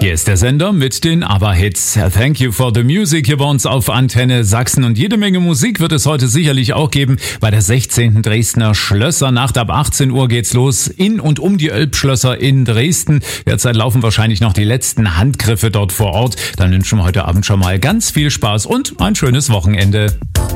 Hier ist der Sender mit den ABBA-Hits. Thank you for the music hier bei uns auf Antenne Sachsen. Und jede Menge Musik wird es heute sicherlich auch geben bei der 16. Dresdner Schlössernacht. Ab 18 Uhr geht's los in und um die Elbschlösser in Dresden. Derzeit laufen wahrscheinlich noch die letzten Handgriffe dort vor Ort. Dann wünschen wir heute Abend schon mal ganz viel Spaß und ein schönes Wochenende.